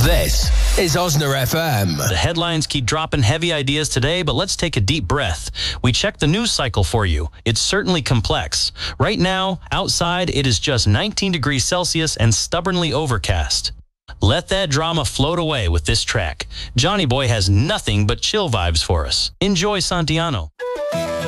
This is Osner FM. The headlines keep dropping heavy ideas today, but let's take a deep breath. We checked the news cycle for you. It's certainly complex. Right now, outside, it is just 19 degrees Celsius and stubbornly overcast. Let that drama float away with this track. Johnny Boy has nothing but chill vibes for us. Enjoy Santiano.